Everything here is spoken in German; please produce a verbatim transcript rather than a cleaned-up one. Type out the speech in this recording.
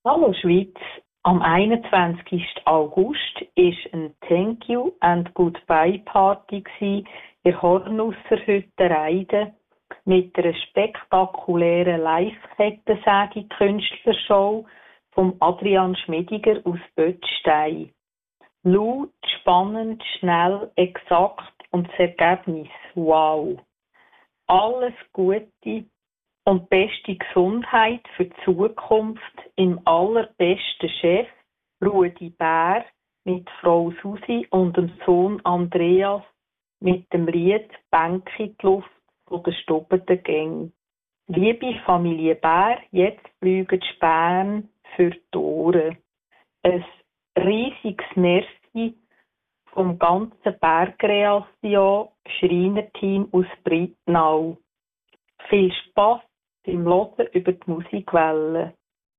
Hallo Schweiz, am einundzwanzigsten August war ein Thank You and Goodbye Party in der Hornusser Hütte Reiden mit einer spektakulären Live-Kettensäge-Künstlershow von Adrian Schmidiger aus Böttstein. Laut, spannend, schnell, exakt und das Ergebnis, wow! Alles Gute und beste Gesundheit für die Zukunft im allerbesten Chef Rudi Bär mit Frau Susi und dem Sohn Andreas mit dem Lied «Bänke in die Luft» von der Stubberten Gang. Liebe Familie Bär, jetzt fliegen die Späne für die Ohren. Ein riesiges Merci vom ganzen Bergreation Schreinerteam aus Brittnau. Viel Spass beim Hören über die Musikwelle.